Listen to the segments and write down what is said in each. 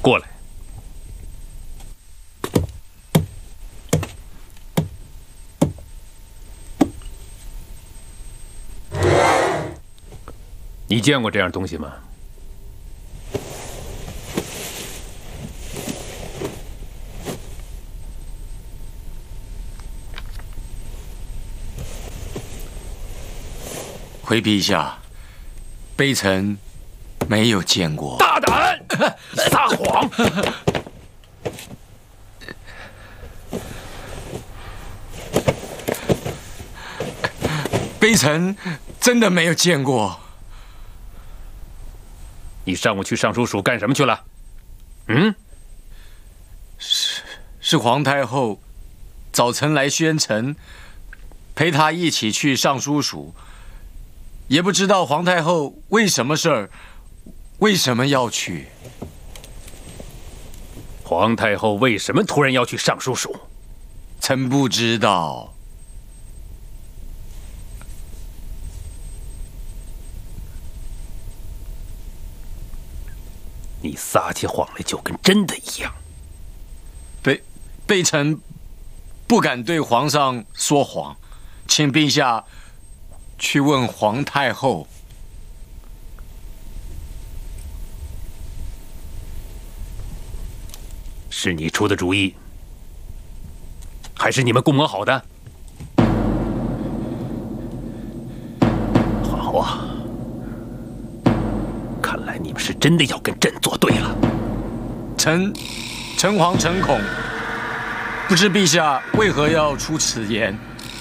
过来。你见过这样东西吗？ 回陛下，卑臣没有见过。 大胆，撒谎！ 卑臣真的没有见过。 你上午去尚书署干什么去了？ 是皇太后早晨来宣城，陪她一起去尚书署，也不知道皇太后为什么事儿，为什么要去。 皇太后为什么突然要去尚书署？ 臣不知道。 你撒起谎来就跟真的一样。 卑臣不敢对皇上说谎，请陛下去问皇太后。 是你出的主意，还是你们共谋好的？好啊，看来你们是真的要跟朕作对了。 臣惶诚恐，不知陛下为何要出此言？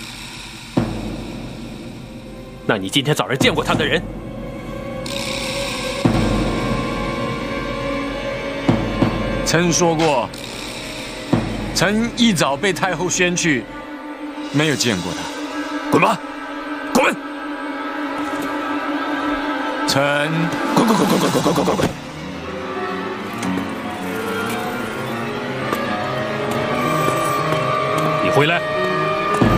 那你今天早上见过他的人？ 臣说过，臣一早被太后宣去，没有见过他。 滚吧，滚！ 臣滚！你回来。